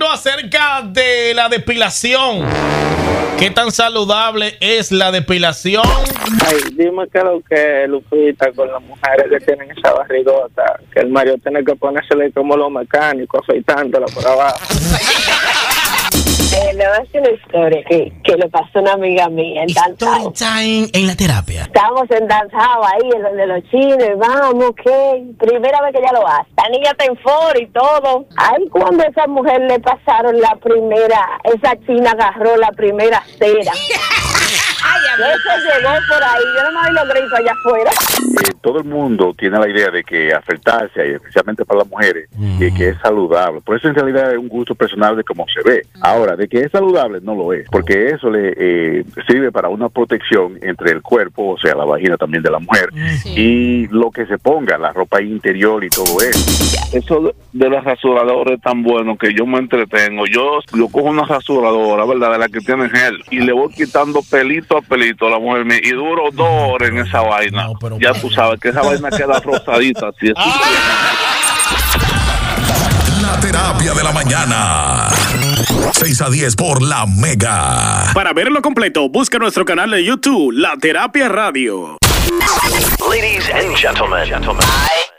hablando acerca de la depilación. ¿Qué tan saludable es la depilación? Ay, dime qué es lo que Lupita con las mujeres que tienen esa barrigota, que el Mario tiene que ponérsele como los mecánicos, afeitándola por abajo. Le voy a decir una historia que le pasó a una amiga mía en Downtown. Story time en la terapia. Estábamos en Downtown ahí, en donde los chinos, y vamos, ¿qué? Primera vez que ella lo hace. La niña está en foro y todo. Ahí cuando a esa mujer le pasaron la primera, esa china agarró la primera cera. Eso llegó por ahí, yo no me oí los gritos allá afuera. Todo el mundo tiene la idea de que afeitarse, especialmente para las mujeres, que es saludable. Por eso en realidad es un gusto personal de cómo se ve. Ahora, de que es saludable, no lo es, porque eso le sirve para una protección entre el cuerpo, o sea, la vagina también de la mujer, y lo que se ponga, la ropa interior y todo eso. Eso de los rasuradores es tan bueno que yo me entretengo. Yo cojo una rasuradora, ¿verdad?, de la que tiene gel, y le voy quitando pelito a pelito a la mujer mía, y duro 2 horas en esa vaina. No, pero ya tú sabes que esa vaina queda rosadita. Así es. La terapia de la mañana. 6 a 10 por La Mega. Para verlo completo, busca nuestro canal de YouTube, La Terapia Radio. Ladies and gentlemen,